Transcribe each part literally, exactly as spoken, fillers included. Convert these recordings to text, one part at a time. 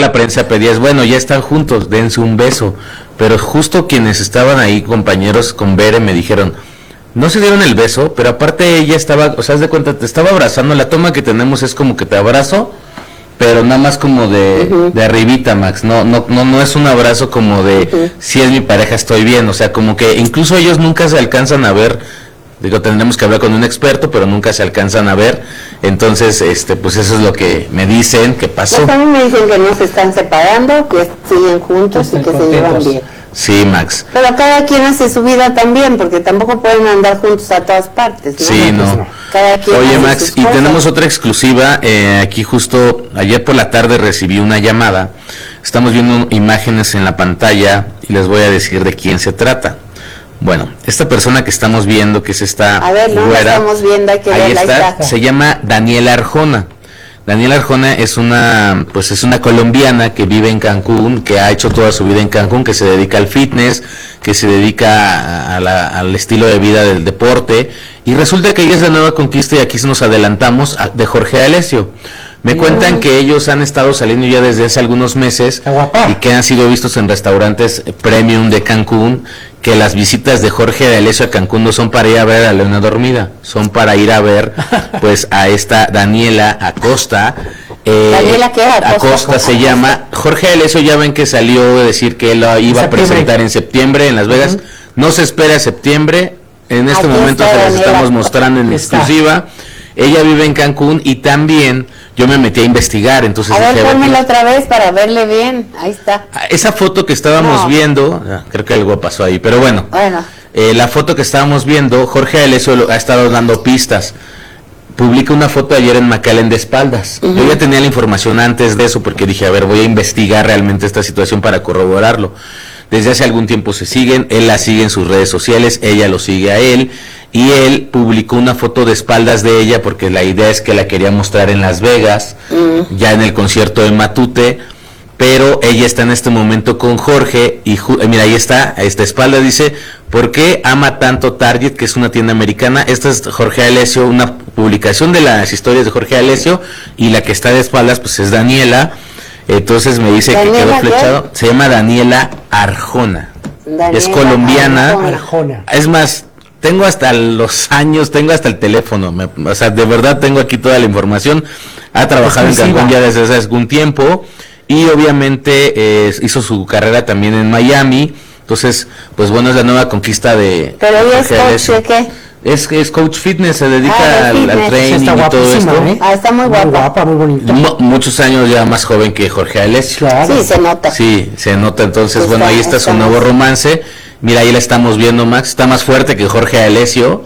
la prensa pedía es, bueno, ya están juntos, dense un beso. Pero justo quienes estaban ahí, compañeros con Bere, me dijeron, no se dieron el beso, pero aparte ella estaba, o sea, haz de cuenta, te estaba abrazando. La toma que tenemos es como que te abrazo, pero nada más como de, uh-huh. de arribita, Max. No, no, no, no es un abrazo como de, uh-huh. si es mi pareja estoy bien. O sea, como que incluso ellos nunca se alcanzan a ver. Digo, tendremos que hablar con un experto, pero nunca se alcanzan a ver. Entonces, este, pues eso es lo que me dicen que pasó. Pues también me dicen que no se están separando, que siguen juntos y que contentos. Se llevan bien. Sí, Max. Pero cada quien hace su vida también, porque tampoco pueden andar juntos a todas partes, ¿no? Sí, no. Pues, cada quien Oye, hace Max, sus y cosas. tenemos otra exclusiva. Eh, aquí justo ayer por la tarde recibí una llamada. Estamos viendo imágenes en la pantalla y les voy a decir de quién se trata. Bueno, esta persona que estamos viendo, que es esta A ver, no güera, la estamos viendo, hay que ahí verla, está, ahí está. se llama Daniela Arjona. Daniela Arjona es una, pues es una colombiana que vive en Cancún, que ha hecho toda su vida en Cancún, que se dedica al fitness, que se dedica a, a la, al estilo de vida del deporte, y resulta que ella es la nueva conquista, y aquí nos adelantamos, a, de Jorge Alessio. Me cuentan que ellos han estado saliendo ya desde hace algunos meses y que han sido vistos en restaurantes premium de Cancún, que las visitas de Jorge de Alessio a Cancún no son para ir a ver a Leona Dormida, son para ir a ver pues a esta Daniela Acosta. Eh, Daniela, ¿qué? Acosta, Acosta se llama. Jorge de Alessio ya ven que salió a decir que él lo iba a presentar en septiembre en Las Vegas. Uh-huh. No se espera septiembre, en este Aquí momento se las estamos mostrando en exclusiva. Ella vive en Cancún y también yo me metí a investigar, entonces... A ver, pónmela otra vez para verle bien, ahí está. Esa foto que estábamos no. viendo, creo que algo pasó ahí, pero bueno, bueno. Eh, la foto que estábamos viendo, Jorge Alessio ha estado dando pistas. Publica una foto ayer en McAllen de espaldas. Uh-huh. Yo ya tenía la información antes de eso porque dije, a ver, voy a investigar realmente esta situación para corroborarlo. Desde hace algún tiempo se siguen, él la sigue en sus redes sociales, ella lo sigue a él, y él publicó una foto de espaldas de ella porque la idea es que la quería mostrar en Las Vegas, mm. ya en el concierto de Matute, pero ella está en este momento con Jorge, y ju- mira, ahí está, a esta espalda dice, ¿por qué ama tanto Target, que es una tienda americana? Esta es Jorge Alessio, una publicación de las historias de Jorge Alessio, y la que está de espaldas pues es Daniela. Entonces me dice que quedó flechado. ¿Qué? Se llama Daniela Arjona. Daniela es colombiana. Arjona. Es más, tengo hasta los años, tengo hasta el teléfono. Me, o sea, de verdad tengo aquí toda la información. Ha trabajado en Cancún ya desde hace algún tiempo. Y obviamente eh, hizo su carrera también en Miami. Entonces, pues bueno, es la nueva conquista de... ¿Pero ella es coach de qué? Es que es coach fitness, se dedica ah, al, al training y todo esto. ¿eh? Ah, está muy guapa. Muy guapa, muy bonita. M- muchos años ya más joven que Jorge Alessio. Claro. Sí, se nota. Sí, se nota. Entonces, está, bueno, ahí está, está su nuevo romance. Mira, ahí la estamos viendo, Max. Está más fuerte que Jorge Alessio.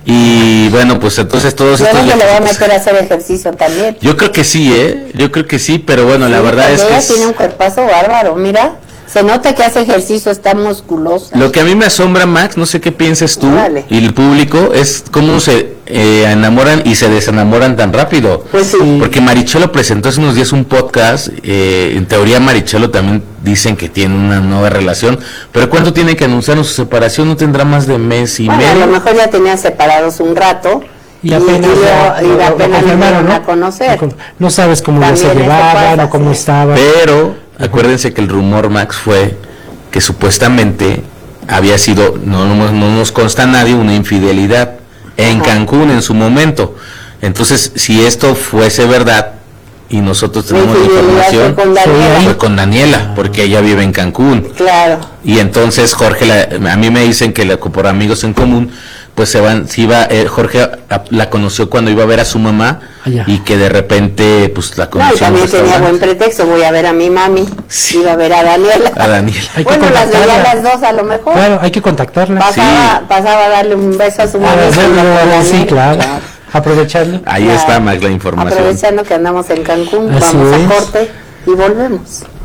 Y bueno, pues entonces todos estos... Yo creo que le voy a meter a hacer ejercicio también. Yo creo que sí, ¿eh? Yo creo que sí, pero bueno, sí, la verdad es que... Ella es... tiene un cuerpazo bárbaro, mira. Se nota que hace ejercicio, está musculosa. Lo que a mí me asombra, Max, no sé qué pienses tú vale. y el público, es cómo se eh, enamoran y se desenamoran tan rápido. Pues sí. Porque Marichelo presentó hace unos días un podcast, eh, en teoría Marichelo también dicen que tiene una nueva relación, pero ¿cuánto tiene que anunciar su separación? No tendrá más de mes y bueno, medio. A lo mejor ya tenían separados un rato. Y apenas, y, ya, y, lo, y apenas lo, lo, ¿no? a conocer. No sabes cómo ya se llevaban o cómo estaban. Pero acuérdense que el rumor, Max, fue que supuestamente había sido, no, no, no nos consta a nadie, una infidelidad en Ajá. Cancún en su momento. Entonces, si esto fuese verdad y nosotros tenemos la información, fue con Daniela, fue con Daniela porque ella vive en Cancún. Claro. Y entonces Jorge, la, a mí me dicen que la, por amigos en común, pues se van, si iba, eh, Jorge a, la conoció cuando iba a ver a su mamá Allá. y que de repente pues la conoció. No, y también tenía buen pretexto, voy a ver a mi mami, sí. iba a ver a Daniela. A Daniela. Bueno, las veía las dos a lo mejor. Claro, hay que contactarla. Pasaba, sí. pasaba a darle un beso a su mamá. Ah, sí, claro. claro. Aprovechando. Ahí claro. está, Max, la información. Aprovechando que andamos en Cancún, Así vamos es. a corte y volvemos.